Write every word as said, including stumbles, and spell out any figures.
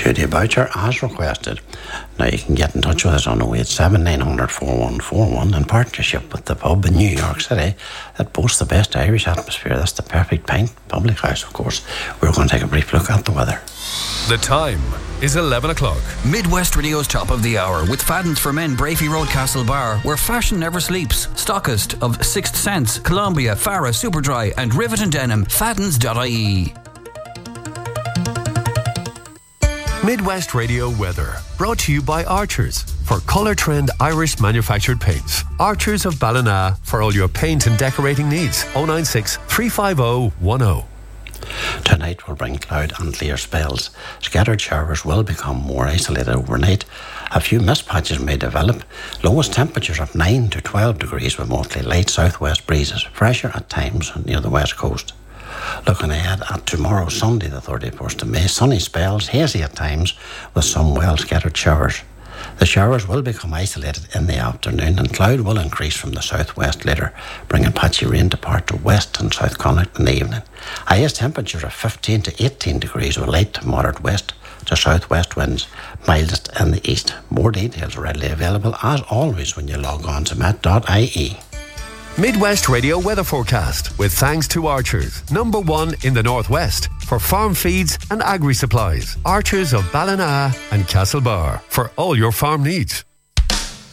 Judy Boucher as requested. Now you can get in touch with us on oh eight seven, nine hundred, four one four one in partnership with the pub in New York City that boasts the best Irish atmosphere. That's the Perfect Pint Public House, of course. We're going to take a brief look at the weather. The time is eleven o'clock. Midwest Radio's top of the hour with Fadden's for Men, Brafey Road, Castlebar, where fashion never sleeps. Stockist of Sixth Sense, Columbia, Farah, Superdry and Rivet and Denim. Faddens dot I E. Midwest Radio weather brought to you by Archers for Colour Trend Irish manufactured paints. Archers of Ballina for all your paint and decorating needs. oh nine six, three five oh, one oh. Tonight will bring cloud and clear spells. Scattered showers will become more isolated overnight. A few mist patches may develop. Lowest temperatures of nine to twelve degrees with mostly light southwest breezes. Fresher at times near the west coast. Looking ahead at tomorrow, Sunday the thirty-first of May, sunny spells, hazy at times with some well scattered showers. The showers will become isolated in the afternoon and cloud will increase from the southwest later, bringing patchy rain to parts of west and south Connacht in the evening. Highest temperatures of fifteen to eighteen degrees with light to moderate west to southwest winds, mildest in the east. More details are readily available as always when you log on to met dot I E. Midwest Radio weather forecast with thanks to Archers, number one in the northwest for farm feeds and agri supplies. Archers of Ballina and Castlebar for all your farm needs.